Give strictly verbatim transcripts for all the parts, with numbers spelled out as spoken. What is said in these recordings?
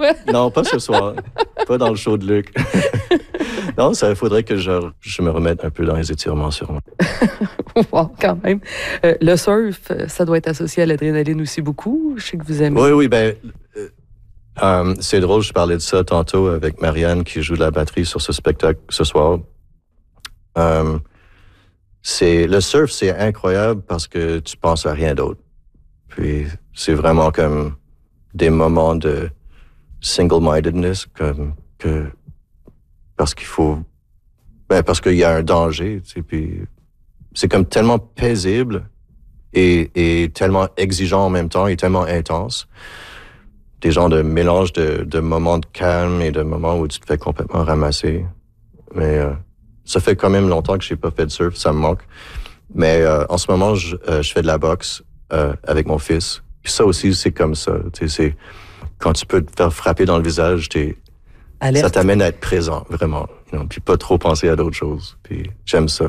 fois? Non, pas ce soir. Pas dans le show de Luc. Non, ça faudrait que je, je me remette un peu dans les étirements, sûrement. Wow, quand même. Euh, le surf, ça doit être associé à l'adrénaline aussi beaucoup. Je sais que vous aimez. Oui, oui, ben... Euh, euh, c'est drôle, je parlais de ça tantôt avec Marianne qui joue de la batterie sur ce spectacle ce soir. Euh, c'est, le surf, c'est incroyable parce que tu penses à rien d'autre. Puis c'est vraiment comme des moments de single-mindedness, comme que parce qu'il faut, ben parce qu'il y a un danger, tu sais, puis c'est comme tellement paisible et, et tellement exigeant en même temps et tellement intense. Des genres de mélange de, de moments de calme et de moments où tu te fais complètement ramasser. Mais euh, ça fait quand même longtemps que j'ai pas fait de surf, ça me manque. Mais euh, en ce moment, je, euh, je fais de la boxe euh, avec mon fils. Puis ça aussi, c'est comme ça. Tu sais, c'est quand tu peux te faire frapper dans le visage, t'es, ça t'amène à être présent, vraiment. You know, puis pas trop penser à d'autres choses. Puis j'aime ça.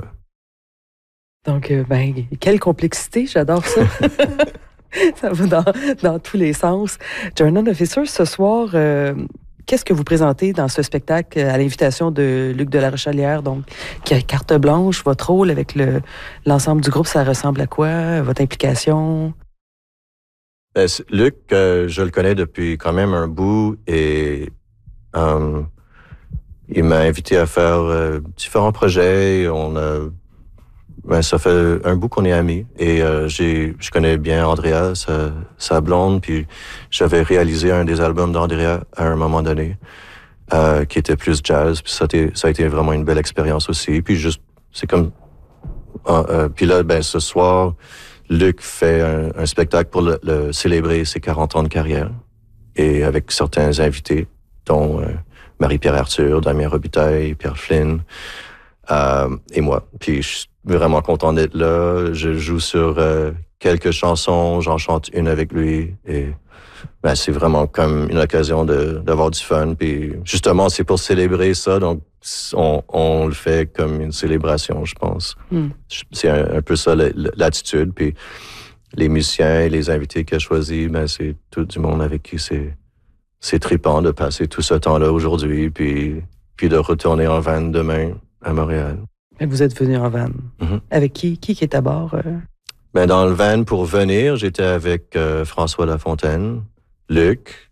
Donc, euh, ben, quelle complexité, j'adore ça. Ça va dans, dans tous les sens. Journal Officer, ce soir, euh, qu'est-ce que vous présentez dans ce spectacle à l'invitation de Luc de la Rochelière, donc, qui a carte blanche, votre rôle avec le, l'ensemble du groupe, ça ressemble à quoi? Votre implication? Ben, Luc, euh, je le connais depuis quand même un bout et euh, il m'a invité à faire euh, différents projets. On a Ben, ça fait un bout qu'on est amis et euh, j'ai, je connais bien Andrea, sa, sa blonde, puis j'avais réalisé un des albums d'Andrea à un moment donné, euh, qui était plus jazz, puis ça, ça a été vraiment une belle expérience aussi. Puis juste, c'est comme, euh, euh, puis là, ben ce soir, Luc fait un, un spectacle pour le, le célébrer ses quarante ans de carrière et avec certains invités, dont euh, Marie-Pierre Arthur, Damien Robitaille, Pierre Flynn euh, et moi. Puis je suis vraiment content d'être là. Je joue sur euh, quelques chansons, j'en chante une avec lui et ben, c'est vraiment comme une occasion de, d'avoir du fun. Puis justement, c'est pour célébrer ça, donc on, on le fait comme une célébration, je pense. Mm. C'est un, un peu ça l'attitude. Puis les musiciens et les invités qu'il a choisis, ben, c'est tout du monde avec qui c'est, c'est trippant de passer tout ce temps-là aujourd'hui, puis, puis de retourner en van demain à Montréal. Vous êtes venu en van. Mm-hmm. Avec qui? Qui est à bord? Euh? Ben, dans le van, pour venir, j'étais avec euh, François Lafontaine, Luc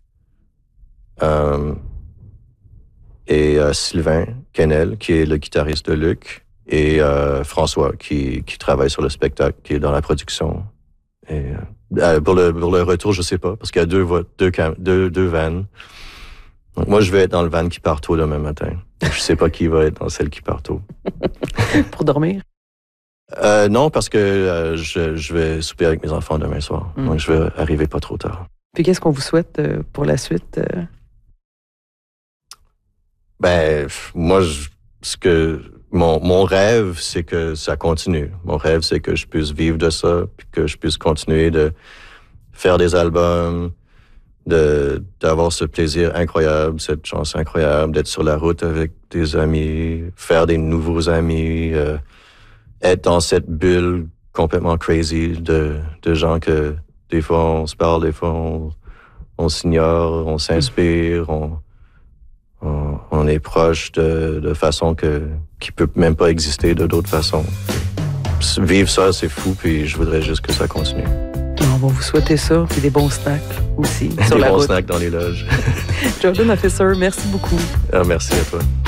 euh, et euh, Sylvain Quesnel, qui est le guitariste de Luc, et euh, François, qui, qui travaille sur le spectacle, qui est dans la production. Et, euh, pour, le, pour le retour, je sais pas, parce qu'il y a deux, deux, deux, deux vannes. Donc, moi, je vais être dans le van qui part tôt demain matin. Je sais pas qui va être dans celle qui part tôt. Pour dormir? Euh, non, parce que euh, je, je vais souper avec mes enfants demain soir. Mm. Donc, je vais arriver pas trop tard. Puis, qu'est-ce qu'on vous souhaite euh, pour la suite? Euh? Ben, moi, je, ce que mon, mon rêve, c'est que ça continue. Mon rêve, c'est que je puisse vivre de ça, puis que je puisse continuer de faire des albums, de d'avoir ce plaisir incroyable, cette chance incroyable d'être sur la route avec des amis, faire des nouveaux amis, euh, être dans cette bulle complètement crazy de, de gens que des fois on se parle, des fois on, on s'ignore, on s'inspire, on, on, on est proche de, de façon que, qui peut même pas exister de d'autres façons. Vivre ça, c'est fou, puis je voudrais juste que ça continue. On va vous souhaiter ça, puis des bons snacks aussi. Des sur la bons route. snacks dans les loges. Jordan Officer, merci beaucoup. Ah, merci à toi.